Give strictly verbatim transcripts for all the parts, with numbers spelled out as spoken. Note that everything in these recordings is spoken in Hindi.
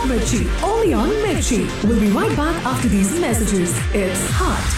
Mirchi, only on Mirchi. We'll be right back after these messages. It's hot.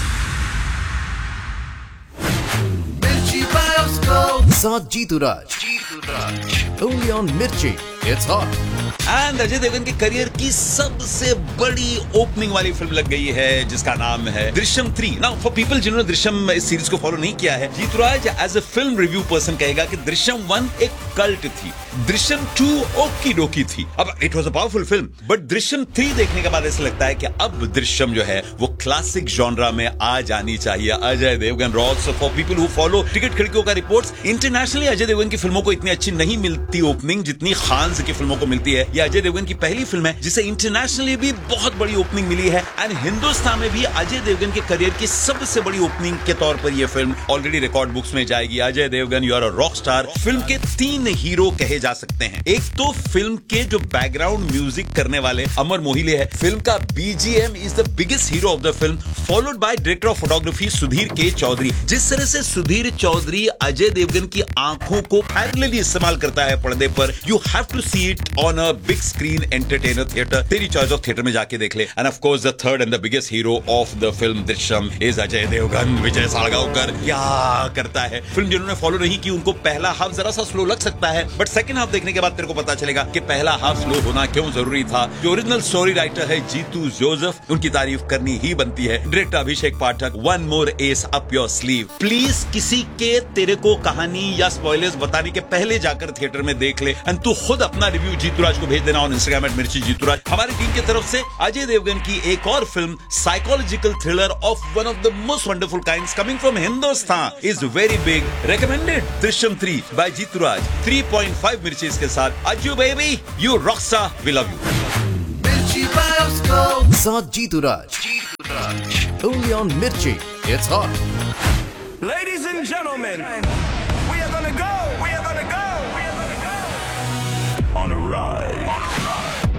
Mirchi Bioscope. साथ जीतू राज. जीतू राज. Only on Mirchi. It's hot. And Ajay Devgan के करियर की सबसे बड़ी ओपनिंग वाली फिल्म लग गई है जिसका नाम है Drishyam three. Now for people जिन्होंने दृश्यम इस सीरीज को फॉलो नहीं किया है, जीतूराज as a film review person कहेगा कि दृश्यम वन एक कल्ट थी, दृश्यम टू ओकी डोकी थी. अब it was a powerful film, but Drishyam three देखने के बाद ऐसा लगता है कि अब दृश्यम जो है वो क्लासिक जॉनरा में आ जानी चाहिए. Ajay Devgan Ross for people who follow ticket खिड़कियों का रिपोर्ट्स, इंटरनेशनली अजय देवगन की फिल्मों को इतनी अच्छी नहीं मिलती ओपनिंग जितनी खान की फिल्मों को मिलती है. यह अजय देवगन की पहली फिल्म है जिसे इंटरनेशनली भी बहुत बड़ी ओपनिंग मिली है एंड हिंदुस्तान में भी अजय देवगन के करियर की सबसे बड़ी ओपनिंग के तौर पर यह फिल्म ऑलरेडी रिकॉर्ड बुक्स में जाएगी. Ajay Devgan you are a rock star. Film के तीन हीरो कहे जा सकते हैं. एक तो फिल्म के जो बैकग्राउंड म्यूजिक करने वाले अमर मोहिले है. फिल्म का BGM is the biggest hero of the film, followed by director of photography Sudhir के चौधरी. जिस तरह से सुधीर चौधरी अजय देवगन की आंखों को पैरेलली इस्तेमाल करता है पर्दे पर, you have to see it on a big screen entertainer theatre. तेरी चॉइस ऑफ थिएटर में जाके देख ले. End of course the third and the biggest hero of the film Drishyam is Ajay Devgan. विजय सालगांवकर क्या करता है. फिल्म जिन्होंने फॉलो नहीं की उनको पहला हाफ जरा सा स्लो लग सकता है, बट सेकंड हाफ देखने के बाद तेरे को पता चलेगा कि पहला हाफ स्लो होना क्यों जरूरी था. जो ओरिजिनल स्टोरी राइटर है जीतू जोसेफ, उनकी तारीफ करनी ही बनती है. Director Abhishek Pathak, one more S up your sleeve. Please किसी के तेरे को कहानी या स्पॉयलर्स बताने के पहले जाकर थिएटर में देख ले एंड तू खुद अपना रिव्यू जीतूराज को भेज देना ऑन इंस्टाग्राम एट मिर्ची जीतूराज. हमारी टीम की तरफ से अजय देवगन की एक और film psychological thriller of one of the most wonderful kinds coming from Hindustan is very big. Recommended Drishyam three by जीतूराज. Three point five मिर्ची के साथ. Ajju baby you Rockstar, we love you. Mirchi Bioscope. साथ जीतू राज. जीतू राज. Only on Mirchi. It's hot. Ladies and gentlemen.